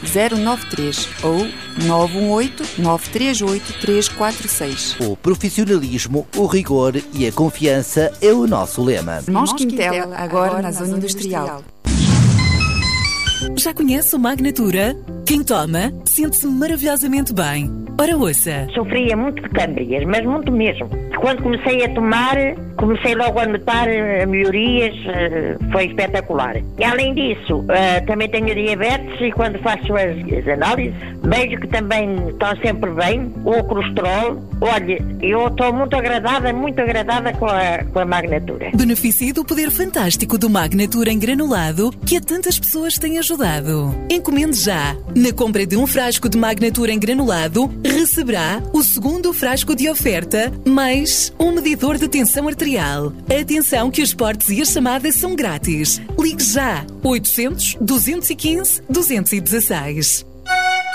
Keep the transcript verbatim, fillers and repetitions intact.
zero nove três ou nove um oito, nove três oito, três quatro seis. O profissionalismo, o rigor e a confiança é o nosso lema. Irmãos Quintela, agora na Zona Industrial. Já conhece o Magnatura? Quem toma sente-se maravilhosamente bem. Ora ouça. Sofria muito de câmbrias, mas muito mesmo. Quando comecei a tomar, comecei logo a notar melhorias, foi espetacular. E além disso, também tenho diabetes e quando faço as análises, vejo que também estão sempre bem, o colesterol. Olha, eu estou muito agradada, muito agradada com a, com a Magnatura. Beneficie do poder fantástico do Magnatura em granulado que a tantas pessoas têm ajudado. Encomende já. Na compra de um frasco de Magnatura em granulado, receberá o segundo frasco de oferta, mais um medidor de tensão arterial. Atenção que os portes e as chamadas são grátis. Ligue já. oitocentos, duzentos e quinze, duzentos e dezesseis.